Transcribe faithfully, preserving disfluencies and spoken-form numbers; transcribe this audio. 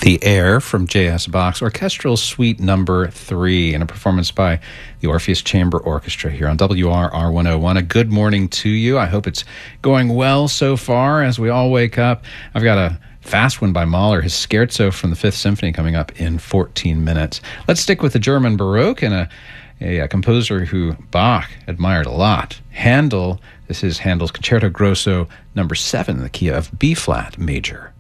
The Air from J S. Bach's Orchestral Suite Number three, and a performance by the Orpheus Chamber Orchestra here on W R R one oh one. A good morning to you. I hope it's going well so far as we all wake up. I've got a fast one by Mahler, his Scherzo from the Fifth Symphony, coming up in fourteen minutes. Let's stick with the German Baroque and a, a, a composer who Bach admired a lot. Handel. This is Handel's Concerto Grosso Number seven in the key of B-flat major.